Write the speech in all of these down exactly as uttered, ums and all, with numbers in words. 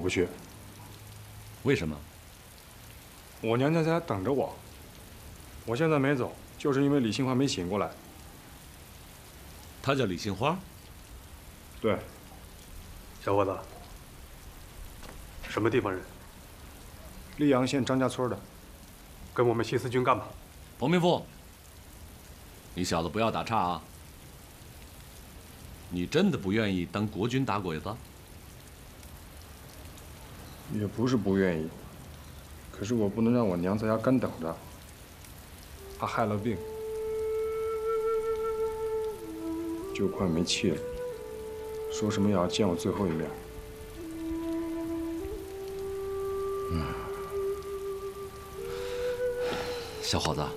不去。 为什么？ 我娘家在等着我。我现在没走，就是因为李杏花没醒过来。 她叫李杏花？ 对。 小伙子，什么地方人？ 溧阳县张家村的。 跟我们西四军干嘛？ 彭明富，你小子不要打岔啊！你真的不愿意当国军打鬼子？ 也不是不愿意，可是我不能让我娘在家干等着，她害了病，就快没气了，说什么也要见我最后一面。 嗯，小伙子，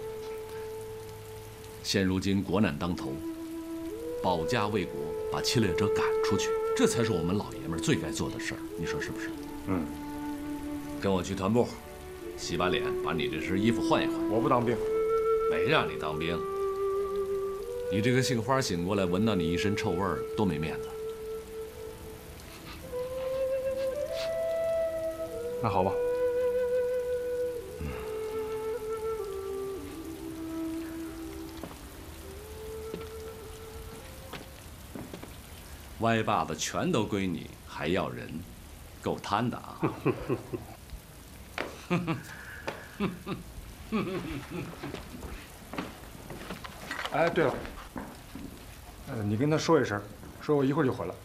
现如今国难当头，保家卫国，把侵略者赶出去，这才是我们老爷们最该做的事儿。你说是不是？ 嗯。 跟我去团部，洗把脸，把你这身衣服换一换。 我不当兵。 没让你当兵。你这个杏花醒过来，闻到你一身臭味儿，多没面子。 那好吧。嗯。 歪把子全都归你，还要人，够贪的啊！ 哎，对了，呃，你跟他说一声，说我一会儿就回来。